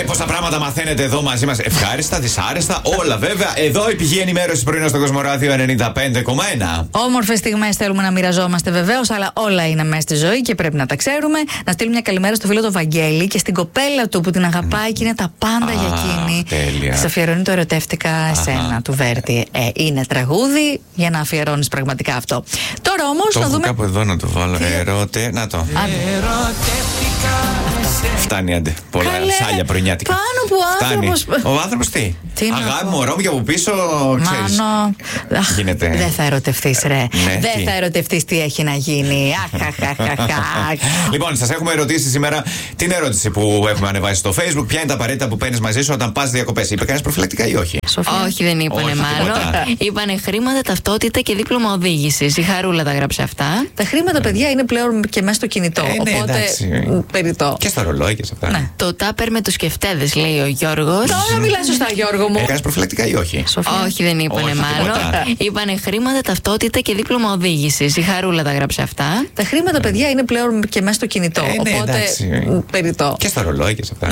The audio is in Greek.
Πώς τα πράγματα μαθαίνετε εδώ μαζί μας. Ευχάριστα, δυσάρεστα, όλα βέβαια. Εδώ η πηγή ενημέρωση πρωινό στο Κοσμοράδιο 95,1. Όμορφες στιγμές θέλουμε να μοιραζόμαστε βεβαίως, αλλά όλα είναι μέσα στη ζωή και πρέπει να τα ξέρουμε. Να στείλουμε μια καλημέρα στο φίλο του Βαγγέλη και στην κοπέλα του που την αγαπάει και είναι τα πάντα για εκείνη. Τέλεια. Της αφιερώνει το Ερωτεύτηκα εσένα του Βέρτη. Είναι τραγούδι για να αφιερώνεις πραγματικά αυτό. Τώρα όμως Το να έχω δούμε. κάπου εδώ να το βάλω. Να το. Φτάνει, άντε. Πολλά σάλια πρωινιάτικα. Πάνω που ο άνθρωπος. Ο άνθρωπος τι. Αγάπη, μωρό μου, και από πίσω, ξέρεις. Μάνο. Γίνεται. Δεν θα ερωτευτείς, ρε. Ναι, Δεν θα ερωτευτείς τι έχει να γίνει. Λοιπόν, σας έχουμε ερωτήσει σήμερα την ερώτηση που έχουμε ανεβάσει στο Facebook. Ποια είναι τα απαραίτητα που παίρνεις μαζί σου όταν πας διακοπές? Είπε κανείς προφυλακτικά ή όχι? Όχι, δεν είπανε Όχι, μάλλον. τίποτα. Είπανε χρήματα, ταυτότητα και δίπλωμα οδήγησης. Η Χαρούλα τα γράψε αυτά. Τα χρήματα, παιδιά, είναι πλέον και μέσα στο κινητό. Ναι, Οπότε. εντάξει. Περιττό. Και στα ρολόι και σε αυτά. Ναι. Το τάπερ με τους κεφτέδες, λέει ο Γιώργος. Τώρα μιλάς σωστά, Γιώργο μου. Έκανες προφυλακτικά ή όχι? Όχι, δεν είπανε Όχι, μάλλον. τίποτα. Είπανε χρήματα, ταυτότητα και δίπλωμα οδήγησης. Η Χαρούλα τα γράψε αυτά. Τα χρήματα, παιδιά, είναι πλέον και μέσα στο κινητό. Ναι, Οπότε. εντάξει. Περιττό. Και στα ρολόι και σε αυτά.